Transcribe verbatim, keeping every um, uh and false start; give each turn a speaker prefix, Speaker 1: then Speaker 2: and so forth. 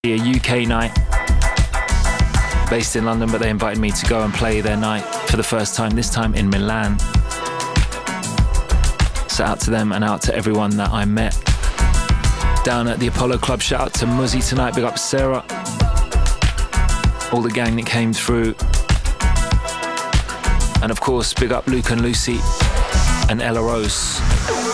Speaker 1: a U K night based in London, but they invited me to go and play their night for the first time, this time in Milan. So out to them and out to everyone that I met down at the Apollo Club. Shout out to Muzzy tonight, big up Sarah, all the gang that came through, and of course big up Luke and Lucy and Ella Rose.